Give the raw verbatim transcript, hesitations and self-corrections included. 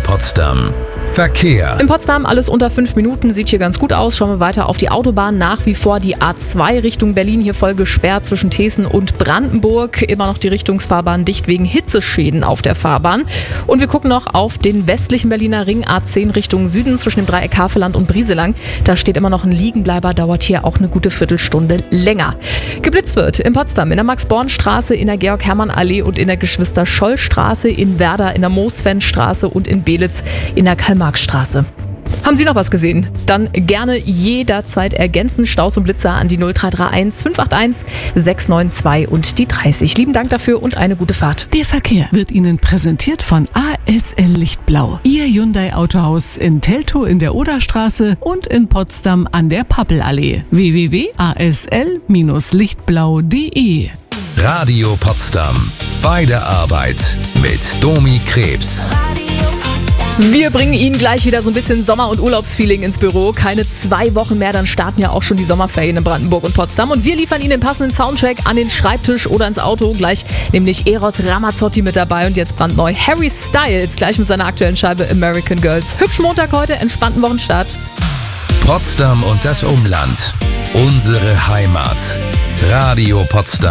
Potsdam. Verkehr. In Potsdam alles unter fünf Minuten, sieht hier ganz gut aus. Schauen wir weiter auf die Autobahn. Nach wie vor die A zwei Richtung Berlin, hier voll gesperrt zwischen Thesen und Brandenburg. Immer noch die Richtungsfahrbahn dicht wegen Hitzeschäden auf der Fahrbahn. Und wir gucken noch auf den westlichen Berliner Ring A zehn Richtung Süden zwischen dem Dreieck Havelland und Brieselang. Da steht immer noch ein Liegenbleiber, dauert hier auch eine gute Viertelstunde länger. Geblitzt wird in Potsdam in der Max-Born-Straße, in der Georg-Hermann-Allee und in der Geschwister-Scholl-Straße, in Werder in der Moosfenstraße und in Belitz in der Karl-Marx-Straße. Haben Sie noch was gesehen? Dann gerne jederzeit ergänzen. Staus und Blitzer an die null drei drei eins fünf acht eins sechs neun zwei und die dreißig. Lieben Dank dafür und eine gute Fahrt. Der Verkehr wird Ihnen präsentiert von A S L Lichtblau. Ihr Hyundai Autohaus in Teltow in der Oderstraße und in Potsdam an der Pappelallee. w w w punkt a s l Bindestrich lichtblau punkt d e Radio Potsdam. Bei der Arbeit mit Domi Krebs. Wir bringen Ihnen gleich wieder so ein bisschen Sommer- und Urlaubsfeeling ins Büro. Keine zwei Wochen mehr, dann starten ja auch schon die Sommerferien in Brandenburg und Potsdam. Und wir liefern Ihnen den passenden Soundtrack an den Schreibtisch oder ins Auto. Gleich nämlich Eros Ramazzotti mit dabei und jetzt brandneu Harry Styles, gleich mit seiner aktuellen Scheibe American Girls. Hübschen Montag heute, entspannten Wochenstart. Potsdam und das Umland. Unsere Heimat. Radio Potsdam.